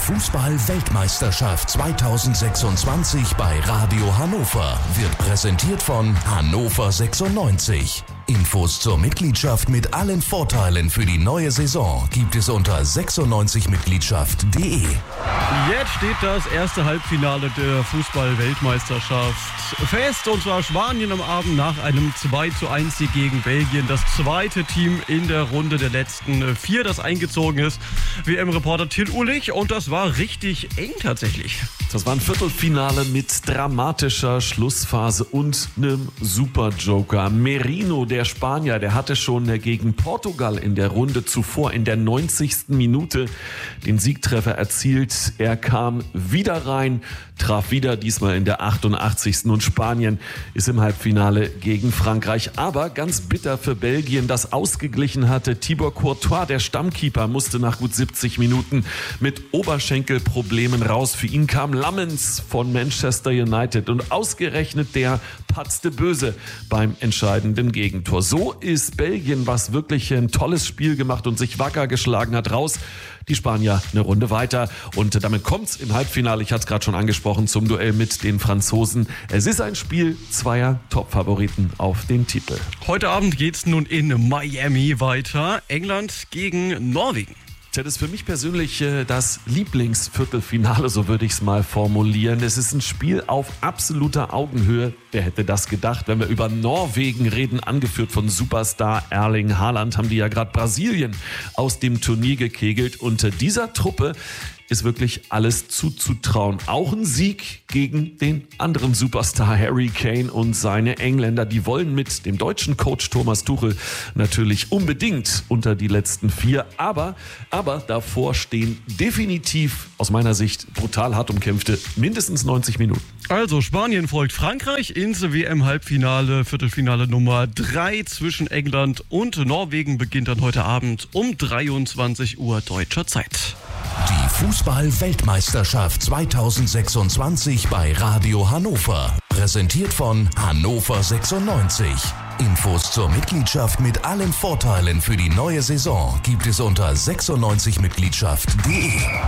Fußball-Weltmeisterschaft 2026 bei Radio Hannover wird präsentiert von Hannover 96. Infos zur Mitgliedschaft mit allen Vorteilen für die neue Saison gibt es unter 96mitgliedschaft.de. Jetzt steht das erste Halbfinale der Fußball-Weltmeisterschaft fest, und zwar Spanien am Abend nach einem 2:1 Sieg gegen Belgien. Das zweite Team in der Runde der letzten 4, das eingezogen ist. WM-Reporter Till Uhlich, und das war richtig eng tatsächlich. Das war ein Viertelfinale mit dramatischer Schlussphase und einem Super-Joker. Merino, der Spanier, der hatte schon gegen Portugal in der Runde zuvor in der 90. Minute den Siegtreffer erzielt. Er kam wieder rein, traf wieder, diesmal in der 88. Und Spanien ist im Halbfinale gegen Frankreich. Aber ganz bitter für Belgien, das ausgeglichen hatte. Thibaut Courtois, der Stammkeeper, musste nach gut 70 Minuten mit Oberschenkelproblemen raus. Für ihn kam Lammens von Manchester United und ausgerechnet der patzte böse beim entscheidenden Gegentor. So ist Belgien, was wirklich ein tolles Spiel gemacht und sich wacker geschlagen hat, raus. Die Spanier eine Runde weiter, und damit kommt's im Halbfinale, ich hatte es gerade schon angesprochen, zum Duell mit den Franzosen. Es ist ein Spiel zweier Top-Favoriten auf den Titel. Heute Abend geht's nun in Miami weiter. England gegen Norwegen. Das ist für mich persönlich das Lieblingsviertelfinale, so würde ich es mal formulieren. Es ist ein Spiel auf absoluter Augenhöhe. Wer hätte das gedacht, wenn wir über Norwegen reden, angeführt von Superstar Erling Haaland, haben die ja gerade Brasilien aus dem Turnier gekegelt. Und dieser Truppe ist wirklich alles zuzutrauen. Auch ein Sieg gegen den anderen Superstar Harry Kane und seine Engländer. Die wollen mit dem deutschen Coach Thomas Tuchel natürlich unbedingt unter die letzten 4. Aber davor stehen definitiv aus meiner Sicht brutal hart umkämpfte mindestens 90 Minuten. Also Spanien folgt Frankreich ins WM-Halbfinale. Viertelfinale Nummer 3 zwischen England und Norwegen beginnt dann heute Abend um 23 Uhr deutscher Zeit. Die Fußball-Weltmeisterschaft 2026 bei Radio Hannover. Präsentiert von Hannover 96. Infos zur Mitgliedschaft mit allen Vorteilen für die neue Saison gibt es unter 96mitgliedschaft.de.